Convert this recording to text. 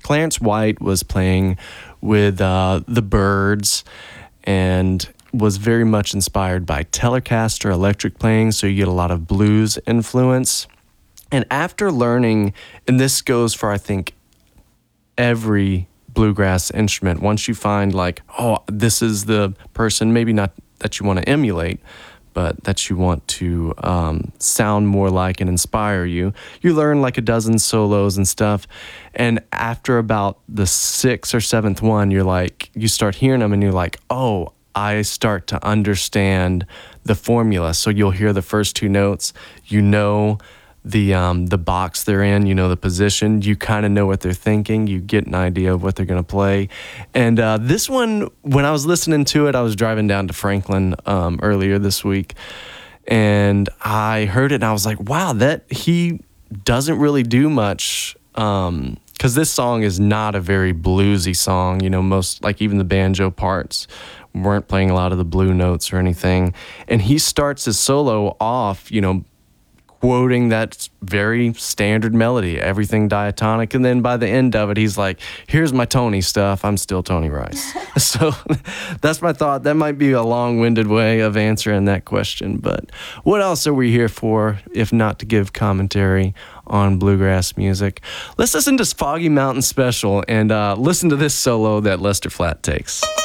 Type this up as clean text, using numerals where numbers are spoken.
Clarence White was playing with the Byrds and was very much inspired by Telecaster electric playing, so you get a lot of blues influence. And after learning, and this goes for, I think, every bluegrass instrument, once you find like, oh, this is the person, maybe not that you want to emulate, but that you want to sound more like and inspire you, you learn like a dozen solos and stuff. And after about the sixth or seventh one, you start hearing them and you're like, oh, I start to understand the formula. So you'll hear the first two notes, you know the box they're in, you know the position, you kind of know what they're thinking, you get an idea of what they're going to play. And this one, when I was listening to it, I was driving down to Franklin earlier this week, and I heard it and I was like, wow, that he doesn't really do much, because this song is not a very bluesy song. You know, most, like even the banjo parts weren't playing a lot of the blue notes or anything. And he starts his solo off, you know, quoting that very standard melody, everything diatonic, and then by the end of it, he's like, here's my Tony stuff, I'm still Tony Rice. So that's my thought. That might be a long-winded way of answering that question, but what else are we here for if not to give commentary on bluegrass music? Let's listen to Foggy Mountain Special and listen to this solo that Lester Flatt takes.